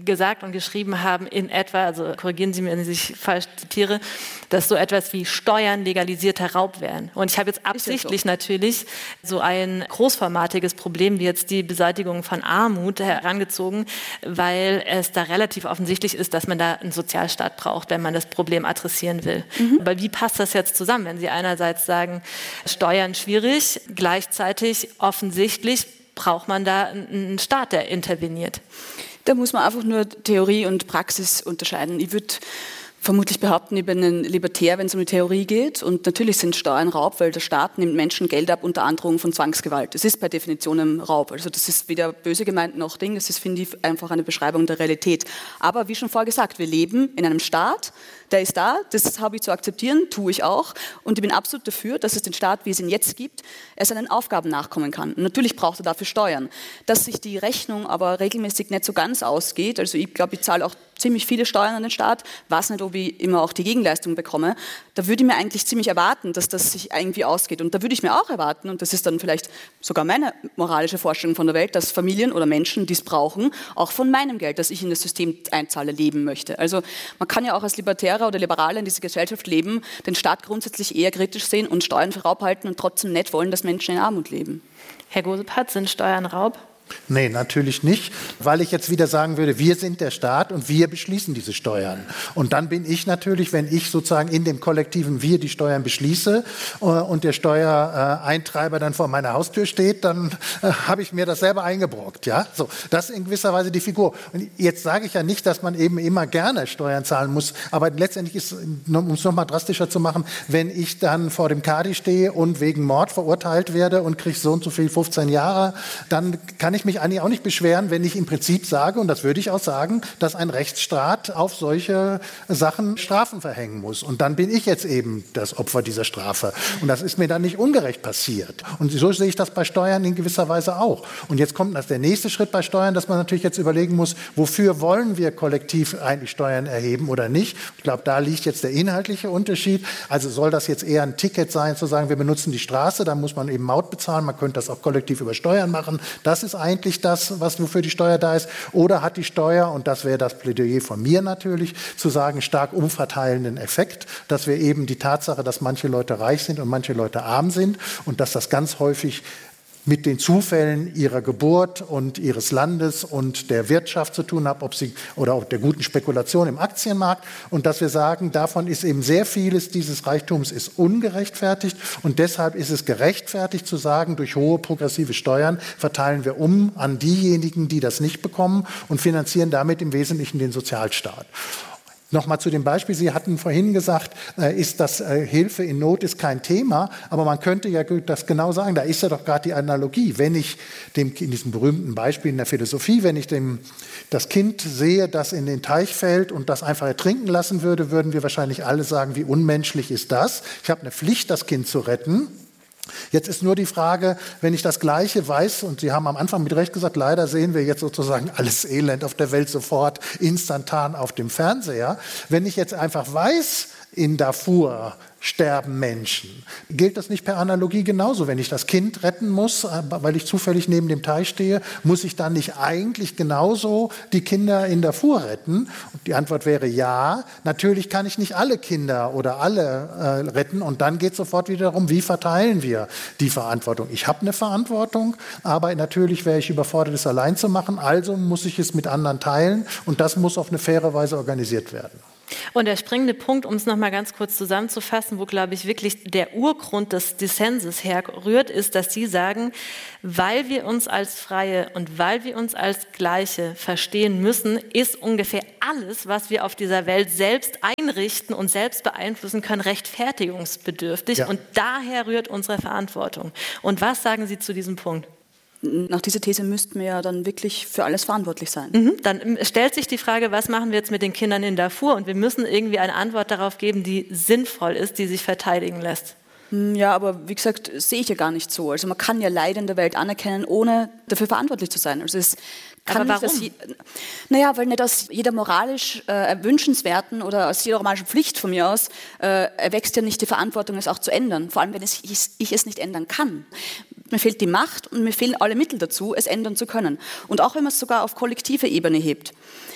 gesagt und geschrieben haben, in etwa, also korrigieren Sie mir, wenn ich falsch zitiere, dass so etwas wie Steuern legalisierter Raub wären. Und ich habe jetzt absichtlich so. natürlich so ein großformatiges Problem wie jetzt die Beseitigung von Armut herangezogen, weil es da relativ offensichtlich ist, dass man da einen Sozialstaat braucht, wenn man das Problem adressieren will. Mhm. Aber wie passt das jetzt zusammen, wenn Sie einerseits sagen, Steuern schwierig, gleichzeitig offensichtlich braucht man da einen Staat, der interveniert? Da muss man einfach nur Theorie und Praxis unterscheiden. Ich würde vermutlich behaupten, ich bin ein Libertär, wenn es um die Theorie geht. Und natürlich sind Steuern Raub, weil der Staat nimmt Menschen Geld ab unter Androhung von Zwangsgewalt. Das ist per Definition ein Raub. Also das ist weder böse gemeint noch Ding. Das ist, finde ich, einfach eine Beschreibung der Realität. Aber wie schon vorher gesagt, wir leben in einem Staat, der ist da, das habe ich zu akzeptieren, tue ich auch. Und ich bin absolut dafür, dass es den Staat, wie es ihn jetzt gibt, er seinen Aufgaben nachkommen kann. Und natürlich braucht er dafür Steuern. Dass sich die Rechnung aber regelmäßig nicht so ganz ausgeht, also ich glaube, ich zahle auch ziemlich viele Steuern an den Staat, weiß nicht, ob ich immer auch die Gegenleistung bekomme, da würde ich mir eigentlich ziemlich erwarten, dass das sich irgendwie ausgeht. Und da würde ich mir auch erwarten, und das ist dann vielleicht sogar meine moralische Vorstellung von der Welt, dass Familien oder Menschen, die es brauchen, auch von meinem Geld, das ich in das System einzahle, leben möchte. Also man kann ja auch als Libertärer oder Liberale in dieser Gesellschaft leben, den Staat grundsätzlich eher kritisch sehen und Steuern für Raub halten und trotzdem nicht wollen, dass Menschen in Armut leben. Herr Gosepart, sind Steuern Raub? Nee, natürlich nicht, weil ich jetzt wieder sagen würde, wir sind der Staat und wir beschließen diese Steuern. Und dann bin ich natürlich, wenn ich sozusagen in dem kollektiven Wir die Steuern beschließe äh, und der Steuereintreiber dann vor meiner Haustür steht, dann äh, habe ich mir das selber eingebrockt. Ja? So, das ist in gewisser Weise die Figur. Und jetzt sage ich ja nicht, dass man eben immer gerne Steuern zahlen muss, aber letztendlich ist, um es nochmal drastischer zu machen, wenn ich dann vor dem Kadi stehe und wegen Mord verurteilt werde und kriege so und so viel, fünfzehn Jahre, dann kann ich mich eigentlich auch nicht beschweren, wenn ich im Prinzip sage, und das würde ich auch sagen, dass ein Rechtsstaat auf solche Sachen Strafen verhängen muss. Und dann bin ich jetzt eben das Opfer dieser Strafe. Und das ist mir dann nicht ungerecht passiert. Und so sehe ich das bei Steuern in gewisser Weise auch. Und jetzt kommt das der nächste Schritt bei Steuern, dass man natürlich jetzt überlegen muss, wofür wollen wir kollektiv eigentlich Steuern erheben oder nicht. Ich glaube, da liegt jetzt der inhaltliche Unterschied. Also soll das jetzt eher ein Ticket sein, zu sagen, wir benutzen die Straße, dann muss man eben Maut bezahlen, man könnte das auch kollektiv über Steuern machen. Das ist eigentlich das, was wofür die Steuer da ist? Oder hat die Steuer, und das wäre das Plädoyer von mir natürlich, zu sagen, stark umverteilenden Effekt, dass wir eben die Tatsache, dass manche Leute reich sind und manche Leute arm sind und dass das ganz häufig mit den Zufällen ihrer Geburt und ihres Landes und der Wirtschaft zu tun hat, ob sie, oder auch der guten Spekulation im Aktienmarkt, und dass wir sagen, davon ist eben sehr vieles dieses Reichtums ist ungerechtfertigt und deshalb ist es gerechtfertigt zu sagen, durch hohe progressive Steuern verteilen wir um an diejenigen, die das nicht bekommen und finanzieren damit im Wesentlichen den Sozialstaat. Nochmal zu dem Beispiel, Sie hatten vorhin gesagt, äh, ist das äh, Hilfe in Not ist kein Thema, aber man könnte ja das genau sagen, da ist ja doch gerade die Analogie. Wenn ich dem, in diesem berühmten Beispiel in der Philosophie, wenn ich dem, das Kind sehe, das in den Teich fällt und das einfach ertrinken lassen würde, würden wir wahrscheinlich alle sagen, wie unmenschlich ist das? Ich habe eine Pflicht, das Kind zu retten. Jetzt ist nur die Frage, wenn ich das Gleiche weiß, und Sie haben am Anfang mit Recht gesagt, leider sehen wir jetzt sozusagen alles Elend auf der Welt sofort instantan auf dem Fernseher. Wenn ich jetzt einfach weiß, in Darfur sterben Menschen. Gilt das nicht per Analogie genauso? Wenn ich das Kind retten muss, weil ich zufällig neben dem Teich stehe, muss ich dann nicht eigentlich genauso die Kinder in Darfur retten? Und die Antwort wäre ja. Natürlich kann ich nicht alle Kinder oder alle äh, retten. Und dann geht es sofort wieder darum, wie verteilen wir die Verantwortung? Ich habe eine Verantwortung, aber natürlich wäre ich überfordert, es allein zu machen. Also muss ich es mit anderen teilen. Und das muss auf eine faire Weise organisiert werden. Und der springende Punkt, um es noch mal ganz kurz zusammenzufassen, wo, glaube ich, wirklich der Urgrund des Dissenses herrührt, ist, dass Sie sagen, weil wir uns als Freie und weil wir uns als Gleiche verstehen müssen, ist ungefähr alles, was wir auf dieser Welt selbst einrichten und selbst beeinflussen können, rechtfertigungsbedürftig. Ja. Und daher rührt unsere Verantwortung. Und was sagen Sie zu diesem Punkt? Nach dieser These müssten wir ja dann wirklich für alles verantwortlich sein. Mhm. Dann stellt sich die Frage, was machen wir jetzt mit den Kindern in Darfur? Und wir müssen irgendwie eine Antwort darauf geben, die sinnvoll ist, die sich verteidigen lässt. Ja, aber wie gesagt, sehe ich ja gar nicht so. Also man kann ja Leid in der Welt anerkennen, ohne dafür verantwortlich zu sein. Also es kann aber nicht, warum? Dass je, naja, weil nicht aus jeder moralisch äh, wünschenswerten oder aus jeder moralischen Pflicht von mir aus äh, erwächst ja nicht die Verantwortung, es auch zu ändern. Vor allem, wenn es, ich, ich es nicht ändern kann. Mir fehlt die Macht und mir fehlen alle Mittel dazu, es ändern zu können. Und auch wenn man es sogar auf kollektiver Ebene hebt.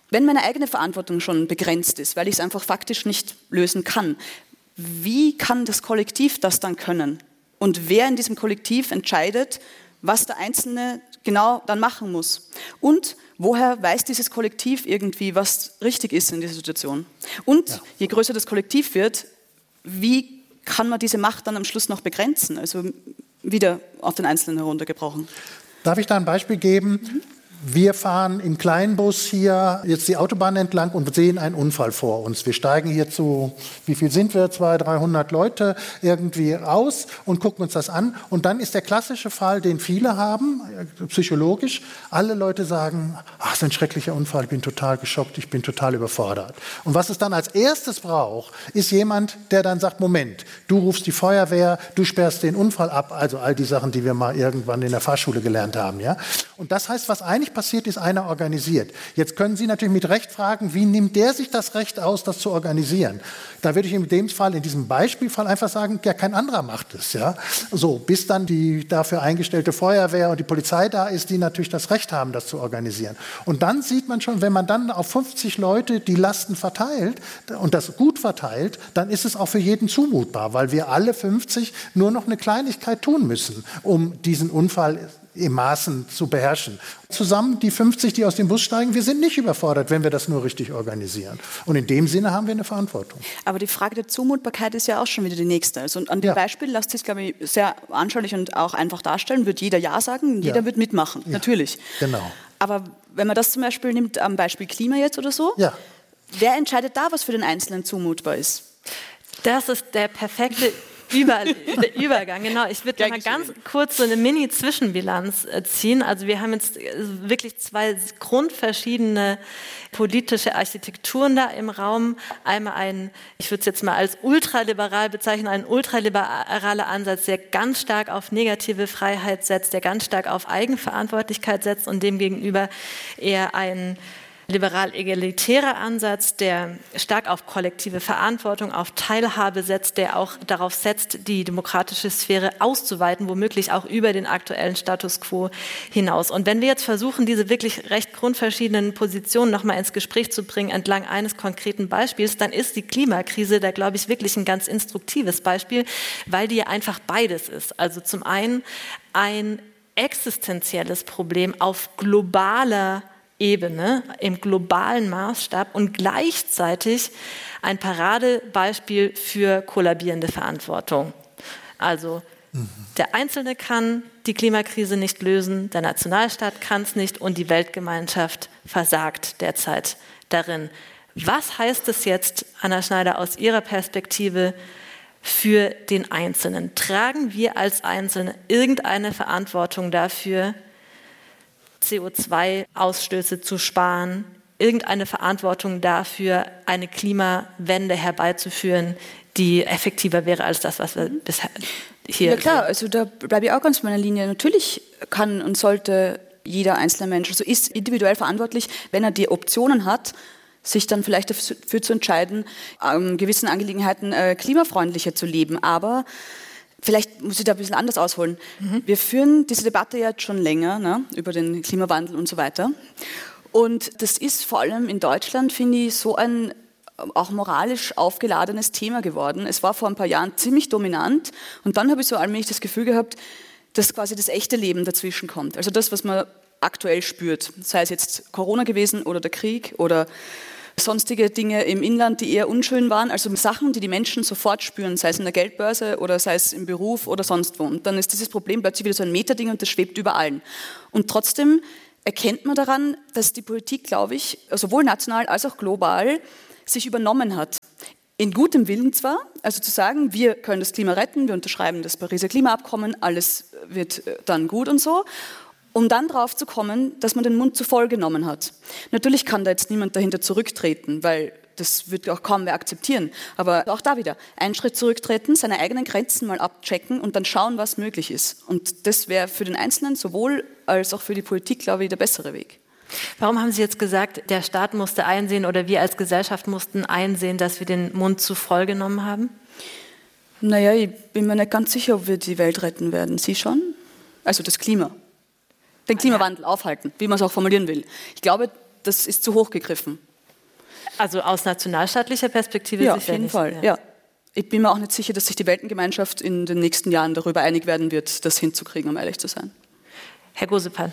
Wenn meine eigene Verantwortung schon begrenzt ist, weil ich es einfach faktisch nicht lösen kann, wie kann das Kollektiv das dann können? Und wer in diesem Kollektiv entscheidet, was der Einzelne genau dann machen muss? Und woher weiß dieses Kollektiv irgendwie, was richtig ist in dieser Situation? Und ja. je größer das Kollektiv wird, wie kann man diese Macht dann am Schluss noch begrenzen? Also wieder auf den Einzelnen heruntergebrochen. Darf ich da ein Beispiel geben? Mhm. Wir fahren im Kleinbus hier jetzt die Autobahn entlang und sehen einen Unfall vor uns. Wir steigen hier zu, wie viel sind wir, zweihundert, dreihundert Leute irgendwie aus und gucken uns das an. Und dann ist der klassische Fall, den viele haben, psychologisch. Alle Leute sagen, ach, das ist ein schrecklicher Unfall, ich bin total geschockt, ich bin total überfordert. Und was es dann als erstes braucht, ist jemand, der dann sagt, Moment, du rufst die Feuerwehr, du sperrst den Unfall ab. Also all die Sachen, die wir mal irgendwann in der Fahrschule gelernt haben. Ja? Und das heißt, was eigentlich passiert ist, einer organisiert. Jetzt können Sie natürlich mit Recht fragen, wie nimmt der sich das Recht aus, das zu organisieren? Da würde ich in dem Fall, in diesem Beispielfall einfach sagen, ja, kein anderer macht es. Ja? So, bis dann die dafür eingestellte Feuerwehr und die Polizei da ist, die natürlich das Recht haben, das zu organisieren. Und dann sieht man schon, wenn man dann auf fünfzig Leute die Lasten verteilt und das gut verteilt, dann ist es auch für jeden zumutbar, weil wir alle fünfzig nur noch eine Kleinigkeit tun müssen, um diesen Unfall im Maßen zu beherrschen. Zusammen die fünfzig, die aus dem Bus steigen, wir sind nicht überfordert, wenn wir das nur richtig organisieren. Und in dem Sinne haben wir eine Verantwortung. Aber die Frage der Zumutbarkeit ist ja auch schon wieder die nächste. Also an dem ja. Beispiel lässt sich, glaube ich, sehr anschaulich und auch einfach darstellen. Wird jeder Ja sagen, jeder ja. wird mitmachen, ja. natürlich. Genau. Aber wenn man das zum Beispiel nimmt, am Beispiel Klima jetzt oder so, ja. wer entscheidet da, was für den Einzelnen zumutbar ist? Das ist der perfekte Über, Übergang, genau. Ich würde mal ganz kurz so eine Mini-Zwischenbilanz ziehen. Also wir haben jetzt wirklich zwei grundverschiedene politische Architekturen da im Raum. Einmal ein, ich würde es jetzt mal als ultraliberal bezeichnen, ein ultraliberaler Ansatz, der ganz stark auf negative Freiheit setzt, der ganz stark auf Eigenverantwortlichkeit setzt und demgegenüber eher ein liberal-egalitärer Ansatz, der stark auf kollektive Verantwortung, auf Teilhabe setzt, der auch darauf setzt, die demokratische Sphäre auszuweiten, womöglich auch über den aktuellen Status quo hinaus. Und wenn wir jetzt versuchen, diese wirklich recht grundverschiedenen Positionen nochmal ins Gespräch zu bringen, entlang eines konkreten Beispiels, dann ist die Klimakrise da, glaube ich, wirklich ein ganz instruktives Beispiel, weil die ja einfach beides ist. Also zum einen ein existenzielles Problem auf globaler Ebene, im globalen Maßstab und gleichzeitig ein Paradebeispiel für kollabierende Verantwortung. Also mhm. der Einzelne kann die Klimakrise nicht lösen, der Nationalstaat kann es nicht und die Weltgemeinschaft versagt derzeit darin. Was heißt es jetzt, Anna Schneider, aus Ihrer Perspektive für den Einzelnen? Tragen wir als Einzelne irgendeine Verantwortung dafür, C O zwei Ausstöße zu sparen, irgendeine Verantwortung dafür, eine Klimawende herbeizuführen, die effektiver wäre als das, was wir bisher hier Ja klar, also da bleibe ich auch ganz bei meiner Linie. Natürlich kann und sollte jeder einzelne Mensch, also ist individuell verantwortlich, wenn er die Optionen hat, sich dann vielleicht dafür zu entscheiden, in gewissen Angelegenheiten äh, klimafreundlicher zu leben. Aber vielleicht muss ich da ein bisschen anders ausholen. Mhm. Wir führen diese Debatte jetzt schon länger, ne, über den Klimawandel und so weiter. Und das ist vor allem in Deutschland, finde ich, so ein auch moralisch aufgeladenes Thema geworden. Es war vor ein paar Jahren ziemlich dominant und dann habe ich so allmählich das Gefühl gehabt, dass quasi das echte Leben dazwischen kommt. Also das, was man aktuell spürt, sei es jetzt Corona gewesen oder der Krieg oder sonstige Dinge im Inland, die eher unschön waren, also Sachen, die die Menschen sofort spüren, sei es in der Geldbörse oder sei es im Beruf oder sonst wo. Und dann ist dieses Problem plötzlich wieder so ein Metading und das schwebt über allen. Und trotzdem erkennt man daran, dass die Politik, glaube ich, sowohl national als auch global sich übernommen hat. In gutem Willen zwar, also zu sagen, wir können das Klima retten, wir unterschreiben das Pariser Klimaabkommen, alles wird dann gut und so, um dann drauf zu kommen, dass man den Mund zu voll genommen hat. Natürlich kann da jetzt niemand dahinter zurücktreten, weil das wird auch kaum mehr akzeptieren. Aber auch da wieder, einen Schritt zurücktreten, seine eigenen Grenzen mal abchecken und dann schauen, was möglich ist. Und das wäre für den Einzelnen sowohl als auch für die Politik, glaube ich, der bessere Weg. Warum haben Sie jetzt gesagt, der Staat musste einsehen oder wir als Gesellschaft mussten einsehen, dass wir den Mund zu voll genommen haben? Naja, ich bin mir nicht ganz sicher, ob wir die Welt retten werden. Sie schon? Also das Klima. Den Klimawandel aufhalten, wie man es auch formulieren will. Ich glaube, das ist zu hoch gegriffen. Also aus nationalstaatlicher Perspektive ja, sicher auf jeden nicht. Fall, ja. ja. Ich bin mir auch nicht sicher, dass sich die Weltengemeinschaft in den nächsten Jahren darüber einig werden wird, das hinzukriegen, um ehrlich zu sein. Herr Gosepan.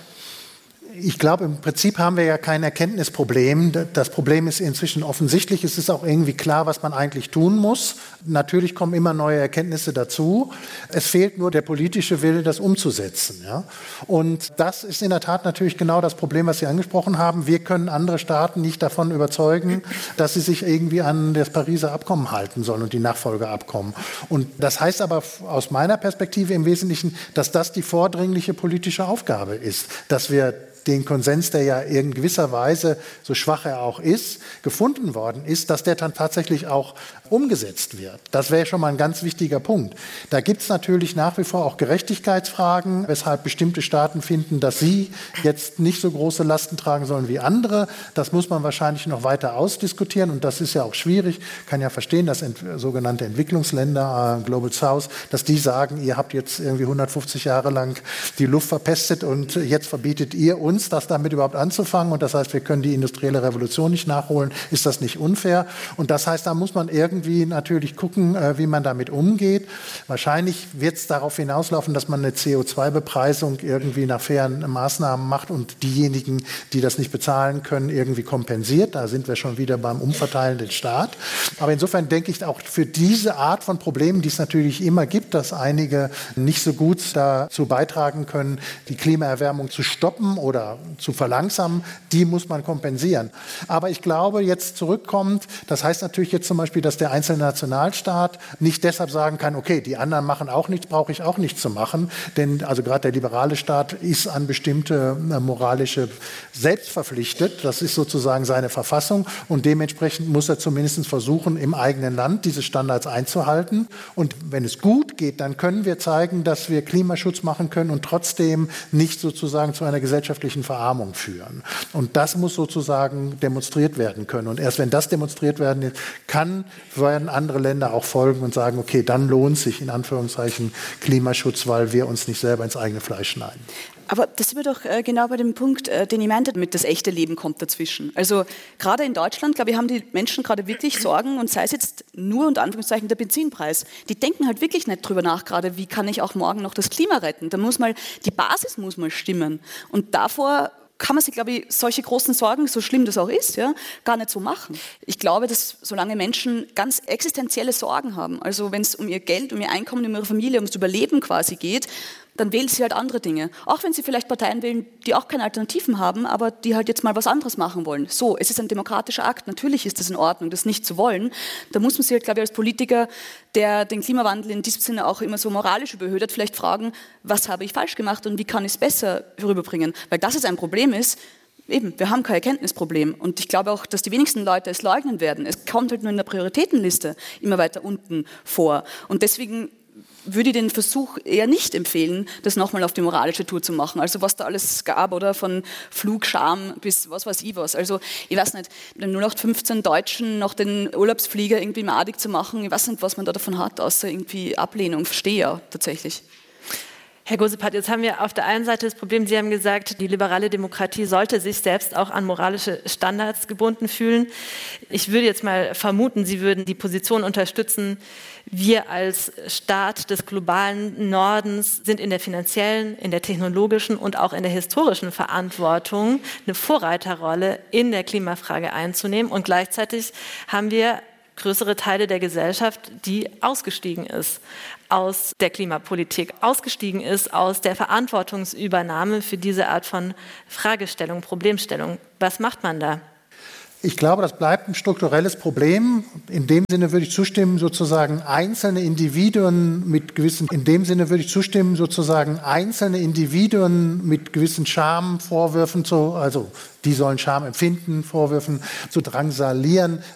Ich glaube, im Prinzip haben wir ja kein Erkenntnisproblem. Das Problem ist inzwischen offensichtlich. Es ist auch irgendwie klar, was man eigentlich tun muss. Natürlich kommen immer neue Erkenntnisse dazu. Es fehlt nur der politische Wille, das umzusetzen. Ja? Und das ist in der Tat natürlich genau das Problem, was Sie angesprochen haben. Wir können andere Staaten nicht davon überzeugen, dass sie sich irgendwie an das Pariser Abkommen halten sollen und die Nachfolgeabkommen. Und das heißt aber aus meiner Perspektive im Wesentlichen, dass das die vordringliche politische Aufgabe ist, dass wir den Konsens, der ja in gewisser Weise, so schwach er auch ist, gefunden worden ist, dass der dann tatsächlich auch umgesetzt wird. Das wäre schon mal ein ganz wichtiger Punkt. Da gibt es natürlich nach wie vor auch Gerechtigkeitsfragen, weshalb bestimmte Staaten finden, dass sie jetzt nicht so große Lasten tragen sollen wie andere. Das muss man wahrscheinlich noch weiter ausdiskutieren und das ist ja auch schwierig. Ich kann ja verstehen, dass ent- sogenannte Entwicklungsländer, äh, Global South, dass die sagen, ihr habt jetzt irgendwie hundertfünfzig Jahre lang die Luft verpestet und jetzt verbietet ihr uns, uns, das damit überhaupt anzufangen. Und das heißt, wir können die industrielle Revolution nicht nachholen. Ist das nicht unfair? Und das heißt, da muss man irgendwie natürlich gucken, wie man damit umgeht. Wahrscheinlich wird es darauf hinauslaufen, dass man eine C O zwei Bepreisung irgendwie nach fairen Maßnahmen macht und diejenigen, die das nicht bezahlen können, irgendwie kompensiert. Da sind wir schon wieder beim umverteilenden Staat. Aber insofern denke ich auch für diese Art von Problemen, die es natürlich immer gibt, dass einige nicht so gut dazu beitragen können, die Klimaerwärmung zu stoppen oder zu verlangsamen, die muss man kompensieren. Aber ich glaube, jetzt zurückkommt, das heißt natürlich jetzt zum Beispiel, dass der einzelne Nationalstaat nicht deshalb sagen kann, okay, die anderen machen auch nichts, brauche ich auch nichts zu machen, denn also gerade der liberale Staat ist an bestimmte äh, moralische selbst verpflichtet, das ist sozusagen seine Verfassung und dementsprechend muss er zumindest versuchen, im eigenen Land diese Standards einzuhalten und wenn es gut geht, dann können wir zeigen, dass wir Klimaschutz machen können und trotzdem nicht sozusagen zu einer gesellschaftlichen Verarmung führen. Und das muss sozusagen demonstriert werden können. Und erst wenn das demonstriert werden kann, werden andere Länder auch folgen und sagen, okay, dann lohnt sich in Anführungszeichen Klimaschutz, weil wir uns nicht selber ins eigene Fleisch schneiden. Aber das sind wir doch äh, genau bei dem Punkt, äh, den ich meinte, mit das echte Leben kommt dazwischen. Also gerade in Deutschland, glaube ich, haben die Menschen gerade wirklich Sorgen und sei es jetzt nur unter Anführungszeichen der Benzinpreis. Die denken halt wirklich nicht drüber nach, gerade wie kann ich auch morgen noch das Klima retten. Da muss mal, die Basis muss mal stimmen. Und davor kann man sich, glaube ich, solche großen Sorgen, so schlimm das auch ist, ja, gar nicht so machen. Ich glaube, dass solange Menschen ganz existenzielle Sorgen haben, also wenn es um ihr Geld, um ihr Einkommen, um ihre Familie, ums Überleben quasi geht, dann wählen sie halt andere Dinge. Auch wenn sie vielleicht Parteien wählen, die auch keine Alternativen haben, aber die halt jetzt mal was anderes machen wollen. So, es ist ein demokratischer Akt. Natürlich ist das in Ordnung, das nicht zu wollen. Da muss man sich halt, glaube ich, als Politiker, der den Klimawandel in diesem Sinne auch immer so moralisch überhöht, vielleicht fragen, was habe ich falsch gemacht und wie kann ich es besser rüberbringen? Weil das ist ein Problem ist, eben, wir haben kein Erkenntnisproblem. Und ich glaube auch, dass die wenigsten Leute es leugnen werden. Es kommt halt nur in der Prioritätenliste immer weiter unten vor. Und deswegen würde ich den Versuch eher nicht empfehlen, das nochmal auf die moralische Tour zu machen. Also was da alles gab, oder von Flugscham bis was weiß ich was. Also ich weiß nicht, den null acht fünfzehn Deutschen noch den Urlaubsflieger irgendwie madig zu machen, ich weiß nicht, was man da davon hat, außer irgendwie Ablehnung. Verstehe ja tatsächlich. Herr Gosepat, jetzt haben wir auf der einen Seite das Problem, Sie haben gesagt, die liberale Demokratie sollte sich selbst auch an moralische Standards gebunden fühlen. Ich würde jetzt mal vermuten, Sie würden die Position unterstützen, wir als Staat des globalen Nordens sind in der finanziellen, in der technologischen und auch in der historischen Verantwortung, eine Vorreiterrolle in der Klimafrage einzunehmen. Und gleichzeitig haben wir größere Teile der Gesellschaft, die ausgestiegen ist aus der Klimapolitik, ausgestiegen ist aus der Verantwortungsübernahme für diese Art von Fragestellung, Problemstellung. Was macht man da? Ich glaube, das bleibt ein strukturelles Problem. In dem Sinne würde ich zustimmen, sozusagen einzelne Individuen mit gewissen, in dem Sinne würde ich zustimmen, sozusagen einzelne Individuen mit gewissen Schamvorwürfen zu, also die sollen Scham empfinden, Vorwürfen zu drangsalieren.